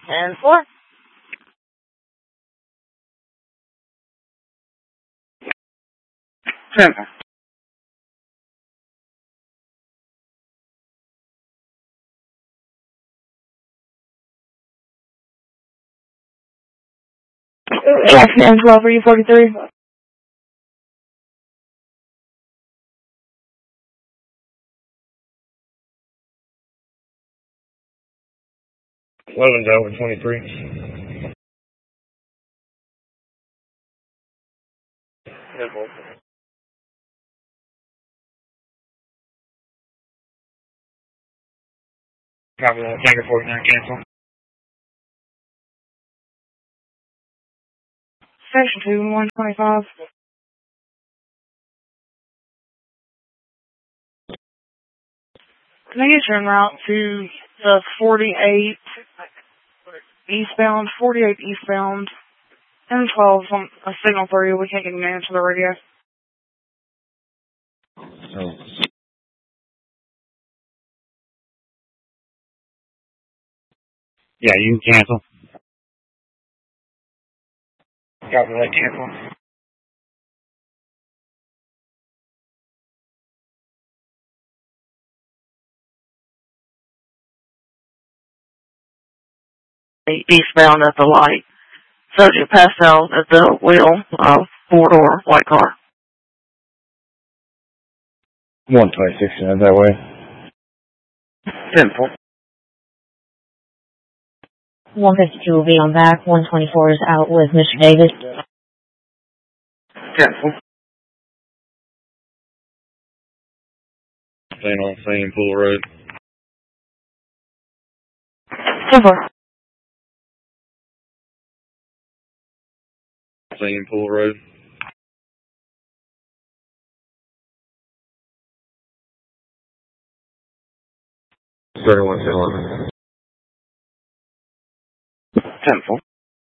And 4. Simple. Yes, and 12 for you, 43. Logan's over 23. Simple. Copy that. Tanker 49, cancel. Section 2, 125. Can I get you en route to the 48 eastbound, 48 eastbound, and 12 on a signal for you. We can't get an answer to the radio. Oh. Yeah, you can cancel. Copy that, cancel. Eastbound at the light. Subject passed out at the wheel of 4-door white car. 126, that way. Simple. 152 will be on back. 124 is out with Mr. Davis. Simple. Staying on same pool road. Simple. Same pool road. 31 11. Simple.